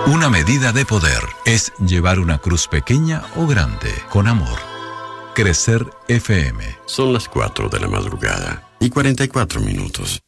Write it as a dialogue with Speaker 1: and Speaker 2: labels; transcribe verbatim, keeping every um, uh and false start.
Speaker 1: Una medida de poder es llevar una cruz pequeña o grande, con amor. Crecer F M.
Speaker 2: Son las cuatro de la madrugada y cuarenta y cuatro minutos.